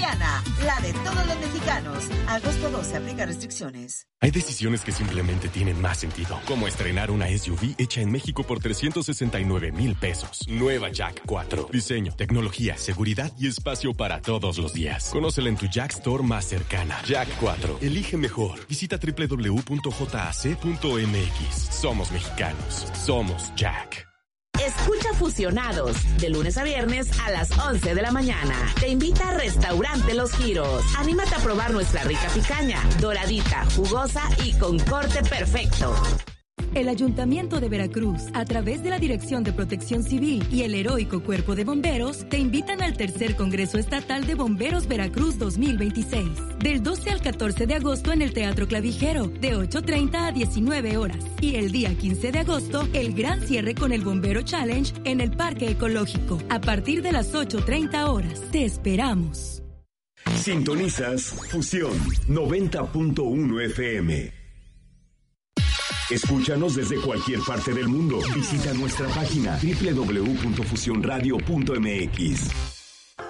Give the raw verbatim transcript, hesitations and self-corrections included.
Soriana, la de todos los mexicanos. Agosto doce, aplica restricciones. Hay decisiones que simplemente tienen más sentido, como estrenar una S U V hecha en México por trescientos sesenta y nueve mil pesos. Nueva Jack cuatro. Diseño, tecnología, seguridad y espacio para todos los días. Conócela en tu Jack Store más cercana. Jack cuatro. Elige mejor. Visita doble u doble u doble u punto j a c punto m x. Somos mexicanos. Somos Jack. Escucha Fusionados, de lunes a viernes a las once de la mañana. Te invita a Restaurante Los Giros. Anímate a probar nuestra rica picaña, doradita, jugosa y con corte perfecto. El Ayuntamiento de Veracruz, a través de la Dirección de Protección Civil y el Heroico Cuerpo de Bomberos, te invitan al tercer Congreso Estatal de Bomberos Veracruz dos mil veintiséis, del doce al catorce de agosto en el Teatro Clavijero, de ocho treinta a diecinueve horas. Y el día quince de agosto, el gran cierre con el Bombero Challenge en el Parque Ecológico, a partir de las ocho treinta horas. Te esperamos. Sintonizas Fusión noventa punto uno F M. Escúchanos desde cualquier parte del mundo. Visita nuestra página doble u doble u doble u punto fusión radio punto m x.